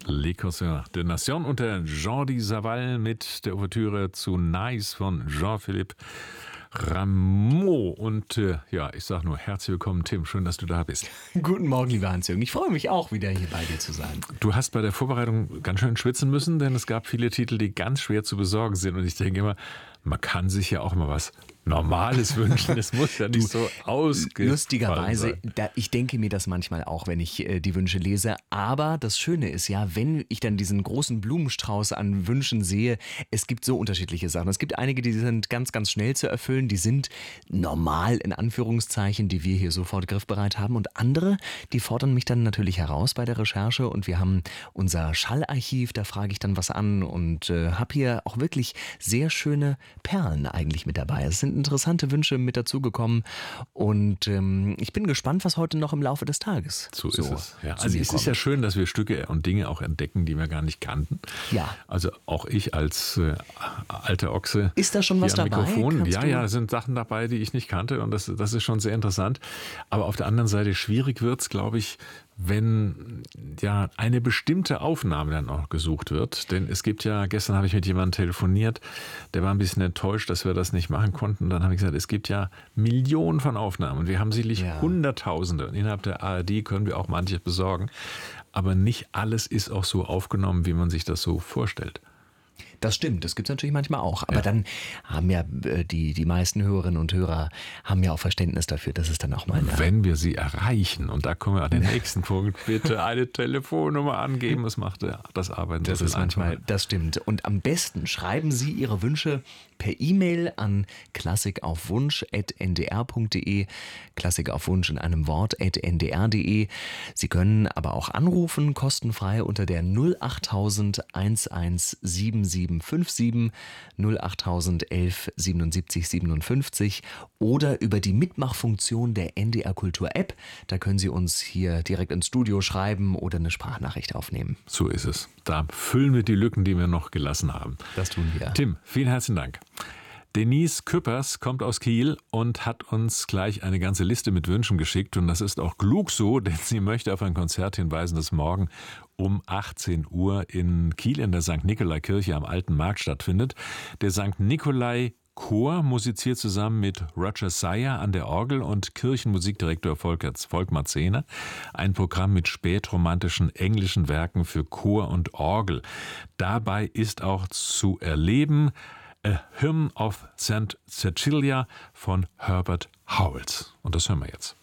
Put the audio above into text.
Les Concerts de Nation unter Jordi Savall mit der Ouvertüre zu Nice von Jean-Philippe Rameau. Und ich sage nur herzlich willkommen, Tim. Schön, dass du da bist. Guten Morgen, lieber Hans-Jürgen. Ich freue mich auch, wieder hier bei dir zu sein. Du hast bei der Vorbereitung ganz schön schwitzen müssen, denn es gab viele Titel, die ganz schwer zu besorgen sind. Und ich denke immer, man kann sich ja auch mal was Normales wünschen. Es muss ja nicht so ausgefallen Lustigerweise, sein. ich denke mir das manchmal auch, wenn ich die Wünsche lese. Aber das Schöne ist ja, wenn ich dann diesen großen Blumenstrauß an Wünschen sehe, es gibt so unterschiedliche Sachen. Es gibt einige, die sind ganz, ganz schnell zu erfüllen. Die sind normal, in Anführungszeichen, die wir hier sofort griffbereit haben. Und andere, die fordern mich dann natürlich heraus bei der Recherche. Und wir haben unser Schallarchiv, da frage ich dann was an und habe hier auch wirklich sehr schöne Perlen eigentlich mit dabei. Es sind interessante Wünsche mit dazugekommen und ich bin gespannt, was heute noch im Laufe des Tages so ist es. Ja. Also es ist ja schön, dass wir Stücke und Dinge auch entdecken, die wir gar nicht kannten. Ja. Also auch ich als alter Ochse. Ist da schon was dabei? Mikrofon. Ja, sind Sachen dabei, die ich nicht kannte und das ist schon sehr interessant. Aber auf der anderen Seite schwierig wird es, glaube ich, wenn ja eine bestimmte Aufnahme dann auch gesucht wird. Denn es gibt ja, gestern habe ich mit jemandem telefoniert, der war ein bisschen enttäuscht, dass wir das nicht machen konnten. Dann habe ich gesagt, es gibt ja Millionen von Aufnahmen. Wir haben sicherlich Hunderttausende. Und innerhalb der ARD können wir auch manches besorgen. Aber nicht alles ist auch so aufgenommen, wie man sich das so vorstellt. Das stimmt, das gibt es natürlich manchmal auch. Aber dann haben ja die meisten Hörerinnen und Hörer haben ja auch Verständnis dafür, dass es dann auch mal... Wenn wir sie erreichen, und da kommen wir an den nächsten Punkt, bitte eine Telefonnummer angeben, das macht das Arbeiten das ist manchmal, das stimmt. Und am besten schreiben Sie Ihre Wünsche per E-Mail an klassikaufwunsch@ndr.de, Klassik auf Wunsch in einem Wort @ndr.de. Sie können aber auch anrufen, kostenfrei unter der 08000 117757 08000 11 77 57 oder über die Mitmachfunktion der NDR Kultur App. Da können Sie uns hier direkt ins Studio schreiben oder eine Sprachnachricht aufnehmen. So ist es. Da füllen wir die Lücken, die wir noch gelassen haben. Das tun wir. Tim, vielen herzlichen Dank. Denise Küppers kommt aus Kiel und hat uns gleich eine ganze Liste mit Wünschen geschickt. Und das ist auch klug so, denn sie möchte auf ein Konzert hinweisen, das morgen um 18 Uhr in Kiel in der St. Nikolai-Kirche am Alten Markt stattfindet. Der St. Nikolai-Chor musiziert zusammen mit Roger Sayer an der Orgel und Kirchenmusikdirektor Volkmar Zehner. Ein Programm mit spätromantischen englischen Werken für Chor und Orgel. Dabei ist auch zu erleben A Hymn of St. Cecilia von Herbert Howells. Und das hören wir jetzt.